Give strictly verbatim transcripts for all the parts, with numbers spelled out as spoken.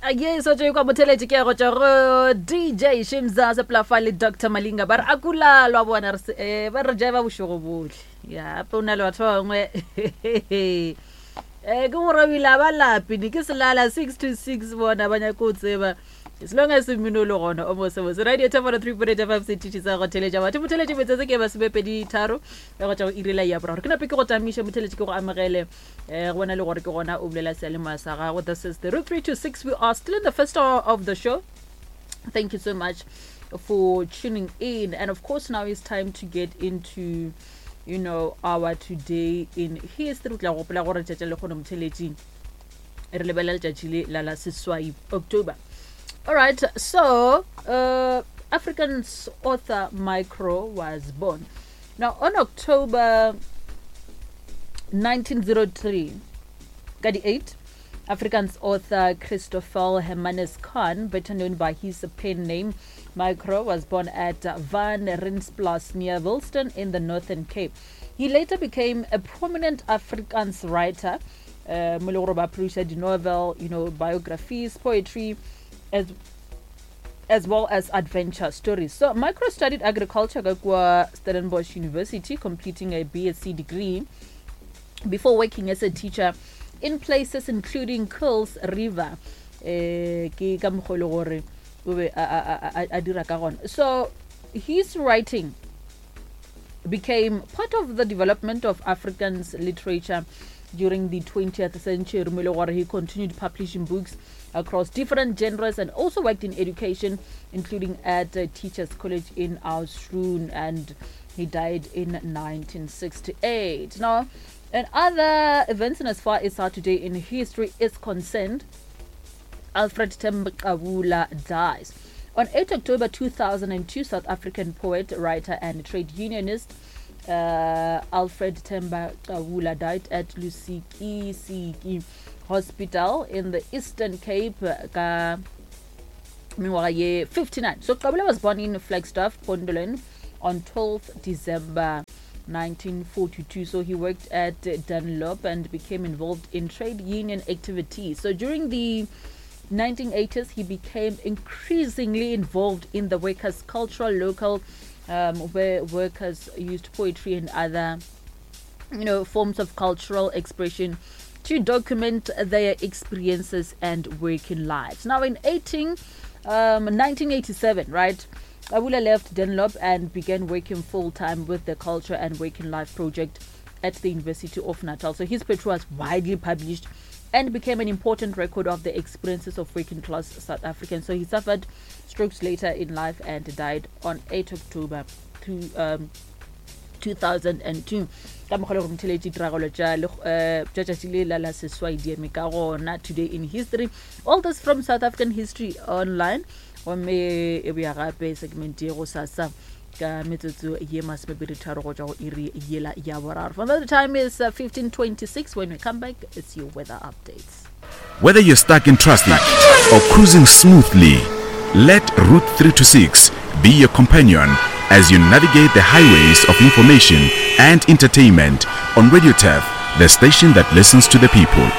Yes, so you come tell it go D J Shimza se plafale Doctor Malinga bar akula lo bona eh ba re jaba bushogo bohle. Ya pona le batho bangwe eh go robila ba lapi ni ke selala six to six bona banya go tseba. As long as mmino lo gona o mo se mo radio tafara three point five se titisa go teleja batho moteleje betse ke ba se bepedi tharo ya go tsa go irela ya bra ke na peke go tamisha moteleje ke go amagele eh go bona le gore ke gona o bolela selema sa ga go. This is the route three to six. We are still in the first hour of the show. Thank you so much for tuning in, and of course now it's time to get into, you know, our today in history. Tla go pela gore tšatša le go moteleje re lebela tšatši la la seswai October. All right, so uh, Afrikaans author Micro was born. Now, on October nineteen oh three, thirty-eight, Afrikaans author Christoffel Hermanus Kahn, better known by his pen name Micro, was born at Van Rensplaas near Wilston in the Northern Cape. He later became a prominent Afrikaans writer. Uh, produced novel, you know, biographies, poetry, as as well as adventure stories. So Micro studied agriculture at Stellenbosch University, completing a B S c degree before working as a teacher in places including Kuils River. So his writing became part of the development of Afrikaans literature during the twentieth century. He continued publishing books across different genres and also worked in education, including at uh, Teachers College in Oudtshoorn, and he died in nineteen sixty-eight. Now, and other events, and as far as our today in history is concerned, Alfred Themba Qhabula dies. On eighth October two thousand two, South African poet, writer and trade unionist Uh, Alfred Themba Qhabula died at Lusikisiki Hospital in the Eastern Cape ka fifty-nine. So Qhabula was born in Flagstaff, Pondoland on twelfth December nineteen forty-two. So he worked at Dunlop and became involved in trade union activities. So during the nineteen eighties, he became increasingly involved in the workers' cultural local, Um, where workers used poetry and other, you know, forms of cultural expression to document their experiences and working lives. Now, in eighteen, um, nineteen eighty-seven, right, Qhabula left Dunlop and began working full-time with the Culture and Working Life project at the University of Natal. So his poetry was widely published and became an important record of the experiences of working class South Africans. So he suffered strokes later in life and died on eighth October two thousand two. Today in history, all this from South African History Online. Another time is uh, fifteen twenty-six. When we come back, it's your weather updates. Whether you're stuck in traffic or cruising smoothly, let Route three to six be your companion as you navigate the highways of information and entertainment on Radio T E F, the station that listens to the people.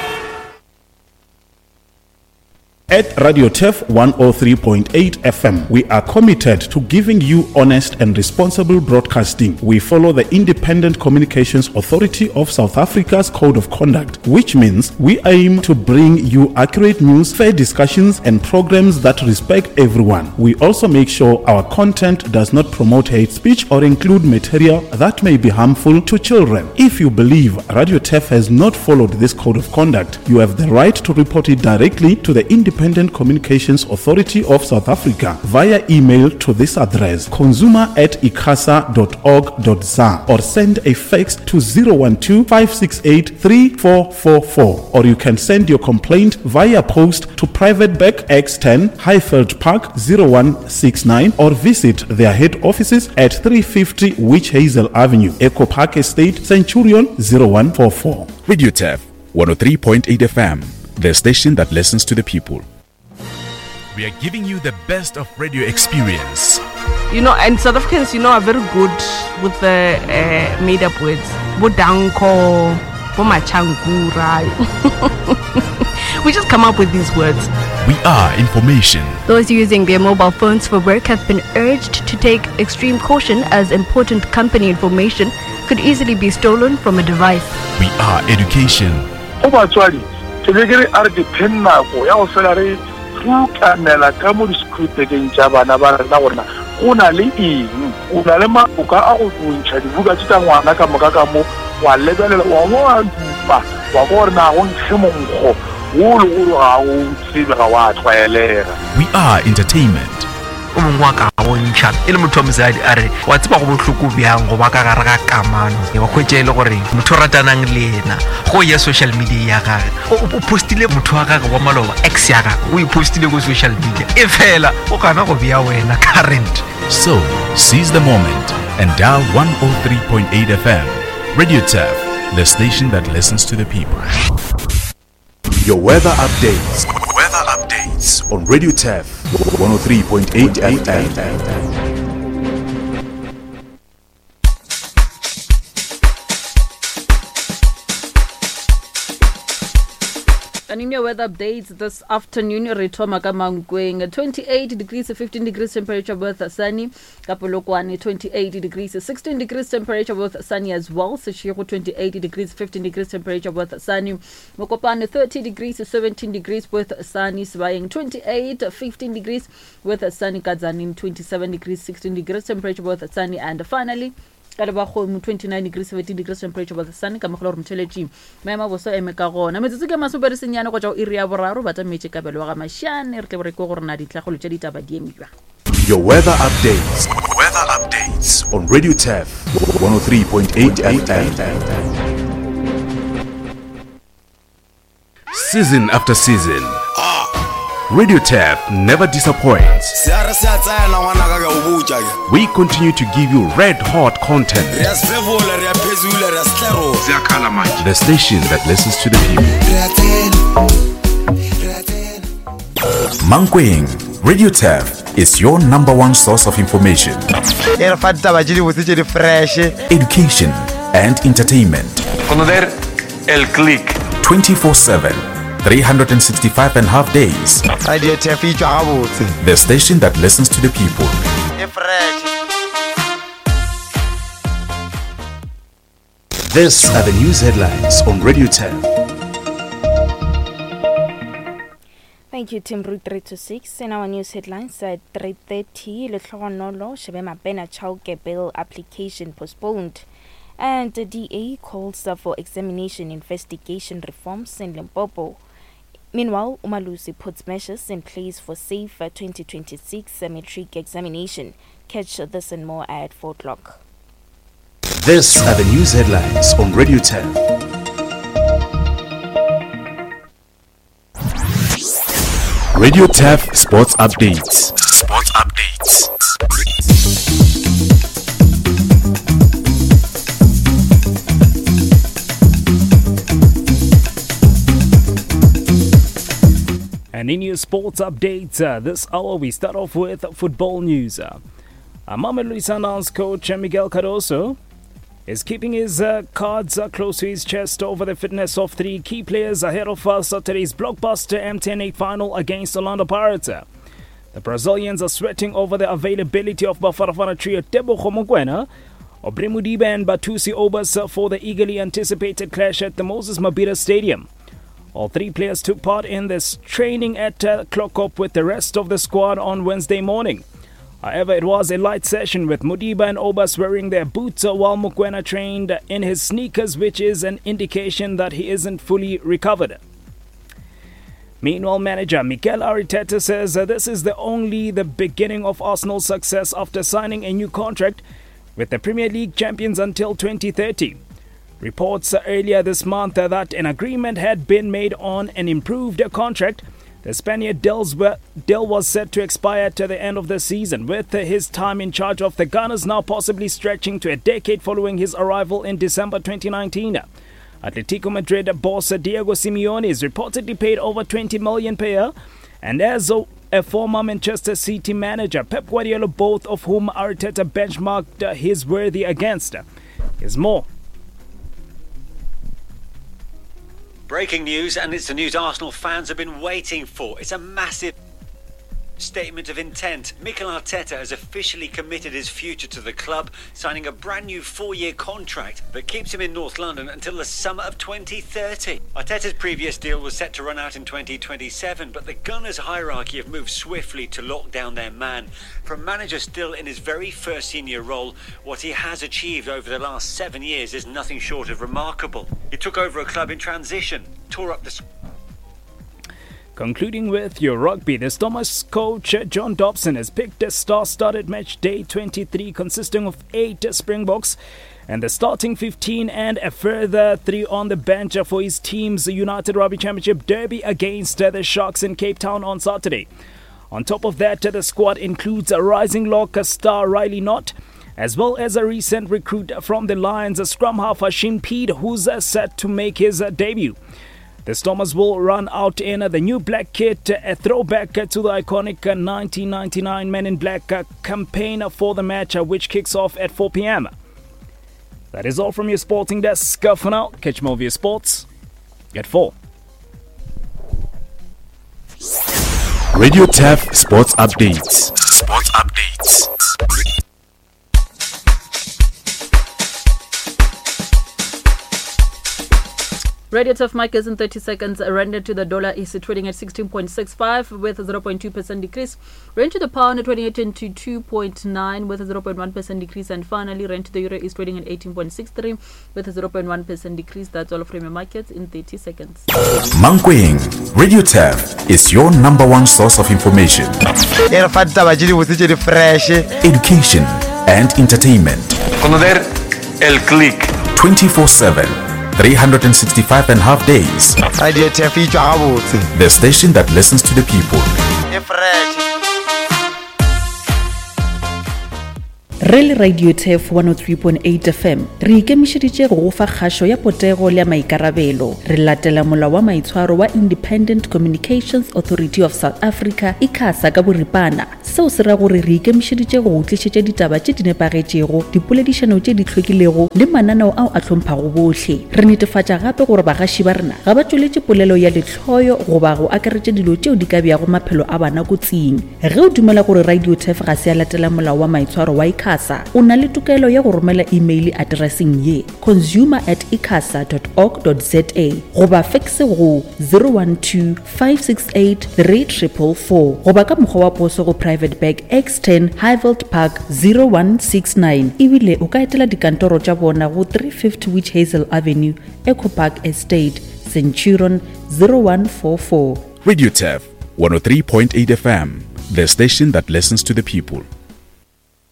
At Radio T E F one oh three point eight F M, we are committed to giving you honest and responsible broadcasting. We follow the Independent Communications Authority of South Africa's Code of Conduct, which means we aim to bring you accurate news, fair discussions, and programs that respect everyone. We also make sure our content does not promote hate speech or include material that may be harmful to children. If you believe Radio T E F has not followed this Code of Conduct, you have the right to report it directly to the Independent Independent Communications Authority of South Africa via email to this address, consumer at icasa dot org dot za, or send a fax to zero one two, five six eight, three four four four, or you can send your complaint via post to Private Back X ten, Highfield Park zero one six nine, or visit their head offices at three fifty Witch Hazel Avenue, Echo Park Estate, Centurion zero one four four. Radio T E F one oh three point eight F M, the station that listens to the people. We are giving you the best of radio experience. You know, and South Africans, you know, are very good with the uh, made-up words. Bodanko, Bomachangura. We just come up with these words. We are information. Those using their mobile phones for work have been urged to take extreme caution as important company information could easily be stolen from a device. We are education. Go batswadi ke be ke re a re diphen nako ya go fela re fukanela ka mo diskripteng tša bana ba rena gona go na le eng o na le maboka a go tsontšha dibuka tša ngwana ka moka ka mo wa lebelela wa mo a dupa wa go re na go ntshe monkgo wo le go ga o tsebe ga wa tlwaelega. We are entertainment. o mongwe wa ka bontšha e le motho wa mosadi a re wa tseba go bohloko bjang go ba ka gare ga kamano wa khwetša e le gore motho o ratanang le ena go ya social media ya gage o postile motho wa gage wa maloba ex ya gage o ipostile go social media e fela o kana go bea wena current. So seize the moment and dial one oh three point eight F M. Radio Turf, the station that listens to the people. Your weather updates. Weather updates on Radio Turf one oh three point eight F M. And in your weather updates this afternoon, Retoma ka Mankweng, twenty-eight degrees, fifteen degrees temperature with sunny. Kapolokwane, twenty-eight degrees, sixteen degrees temperature with sunny as well. Seshego, twenty-eight degrees, fifteen degrees temperature with sunny. Mokopane, thirty degrees, seventeen degrees with sunny. Sbayeng, twenty-eight, fifteen degrees with sunny. Kadzanin, twenty-seven degrees, sixteen degrees temperature with sunny. And finally, Kalabakho twenty-nine degrees, seventeen degrees temperature with the sun. Kamakhlor mchelechi mema boso emeka gona metsuke masubere senyana go tjao iri ya boraro ba tsametse ka belo ga mashane re tle re go gorena ditlhagolo tša ditaba di emiwa. Your weather updates. Weather updates on Radio Turf one oh three point eight F M. Season after season, Radio Turf never disappoints. We continue to give you red hot content. The station that listens to the people. Mankweng, Radio Turf is your number one source of information, education and entertainment. El click twenty-four seven. three hundred sixty-five and a half days. The station that listens to the people. These are the news headlines on Radio Turf. Thank you, Tim Root three to six. In our news headlines at three thirty, Letlhogonolo Shebema Bena Chauke bill application postponed. And the D A calls for examination investigation reforms in Limpopo. Meanwhile, Umalusi puts measures in place for safe twenty twenty-six matric examination. Catch this and more at four o'clock. These are the news headlines on Radio Turf. Radio Turf Sports Updates. Sports Updates. And in your sports updates, uh, this hour we start off with football news. Uh, Mamelodi Sundowns coach Miguel Cardoso is keeping his uh, cards uh, close to his chest over the fitness of three key players ahead of uh, Saturday's blockbuster M ten eight final against Orlando Pirates. Uh, the Brazilians are sweating over the availability of Bafana trio Tebogo Mokoena, Aubrey Mudiba and Batusi Obas uh, for the eagerly anticipated clash at the Moses Mabhida Stadium. All three players took part in this training at uh, Clock Up with the rest of the squad on Wednesday morning. However, it was a light session with Mudiba and Obas wearing their boots while Mokoena trained in his sneakers, which is an indication that he isn't fully recovered. Meanwhile, manager Mikel Arteta says uh, this is the only the beginning of Arsenal's success after signing a new contract with the Premier League champions until twenty thirty. Reports earlier this month that an agreement had been made on an improved contract. The Spaniard deals deal was set to expire to the end of the season, with his time in charge of the Gunners now possibly stretching to a decade following his arrival in December twenty nineteen. Atletico Madrid boss Diego Simeone is reportedly paid over twenty million per year, and as a, a former Manchester City manager, Pep Guardiola, both of whom Arteta benchmarked his worthy against. Here's more. Breaking news, and it's the news Arsenal fans have been waiting for. It's a massive statement of intent. Mikel Arteta has officially committed his future to the club, signing a brand new four-year contract that keeps him in North London until the summer of twenty thirty. Arteta's previous deal was set to run out in twenty twenty-seven, but the Gunners' hierarchy have moved swiftly to lock down their man. For a manager still in his very first senior role, what he has achieved over the last seven years is nothing short of remarkable. He took over a club in transition, tore up the... Concluding with your rugby, the Stormers coach John Dobson has picked a star-studded match day twenty-three consisting of eight Springboks and the starting fifteen and a further three on the bench for his team's United Rugby Championship derby against the Sharks in Cape Town on Saturday. On top of that, the squad includes a rising lock star Riley Knott, as well as a recent recruit from the Lions, scrum half Shin Pede, who's set to make his debut. The Stormers will run out in the new black kit, a throwback to the iconic nineteen ninety-nine Men in Black campaign for the match, which kicks off at four p.m. That is all from your sporting desk for now. Catch more of your sports at four. Radio T E F Sports Updates. Sports Updates. Radio T E F markets in thirty seconds. Rand to the dollar is trading at sixteen point six five with a zero point two percent decrease. Rand to the pound at twenty-eight twenty-two point nine with a zero point one percent decrease. And finally, rand to the euro is trading at eighteen point six three with a zero point one percent decrease. That's all from your markets in thirty seconds. Mankweng, Radio T E F is your number one source of information, education and entertainment. Conocer el click. twenty-four seven. three hundred sixty-five and a half days. The station that listens to the people. Rele Radio T E F one oh three point eight F M re ikemišeditše go fa kgašo ya potego le maikarabelo. Re latela molao wa maitshwaro wa Independent Communications Authority of South Africa ICASA ka boripana. Seo se ra gore re ikemišeditše go tlišetša ditaba tše di nepagetšego, dipoledišano tše di hlwekilego le mananeo ao a hlomphang bohle. Re netefatša gape gore bagaši ba rena ga ba tšweletše polelo ya lehloyo goba go akaretša dilo tšeo di ka bjago maphelo a bana kotsing. Ge o dumela gore Radio T E F ga se a latela molao wa maitshwaro wa ICASA, o na le tokelo ya go romela email addressing ye consumer at icasa dot org dot za goba faxe go zero one two five six eight three four four four goba ka mokgwa wa poso go Private Bag X ten Highveld Park zero one six nine. Ebile o ka etela dikantoro tša bona go three fifty Witch Hazel Avenue, Echo Park Estate, Centurion zero one four four. Radio T E F one oh three point eight F M, the station that listens to the people.